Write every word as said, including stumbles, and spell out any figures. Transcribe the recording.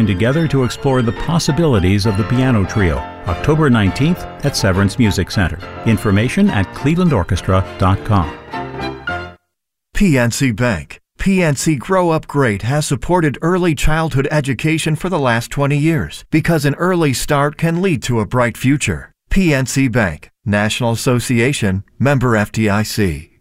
together to explore the possibilities of the piano trio. October nineteenth at Severance Music Center. Information at cleveland orchestra dot com. P N C Bank. P N C Grow Up Great has supported early childhood education for the last twenty years because an early start can lead to a bright future. P N C Bank, National Association, member F D I C.